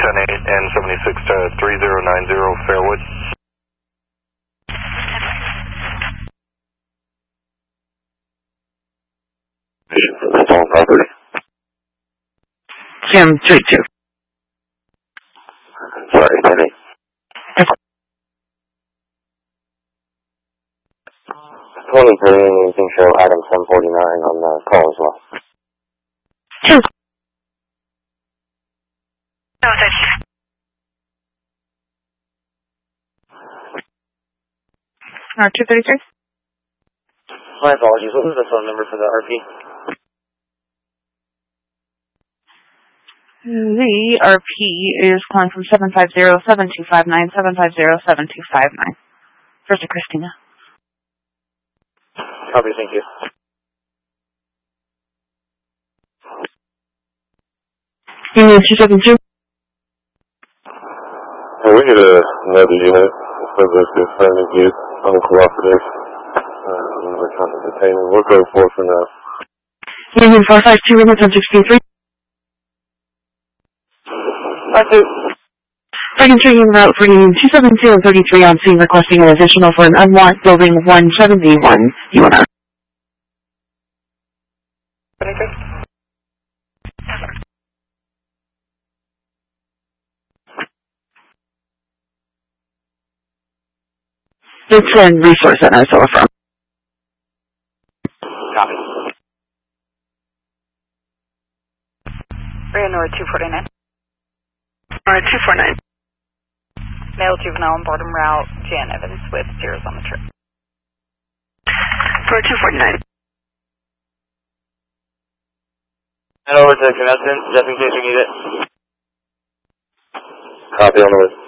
10-8 and 76 to 3090 Fairwood. For the stolen property. Jim 32. Sorry, 10-8. You can show item 749 on the call as well. 2. No, thank you. R233? My apologies. What was the phone number for the RP? The RP is calling from 750-7259, 750-7259. First to Christina. Copy, thank you. Union 272? Hey, we get another unit for this defendant youth uncooperative. We're trying to detain him. We'll go forth for now. Union 452, Room 1063. Reconstructing route for Union 27033 on scene requesting an additional for an unlocked building 171 UNR. It's a resource center, so we're from. Copy. Leonora 249. 249. Male juvenile on boredom route, Jan Evans with zeros on the trip. For 249. Head over to Connecticut, just in case we need it. Copy on the way.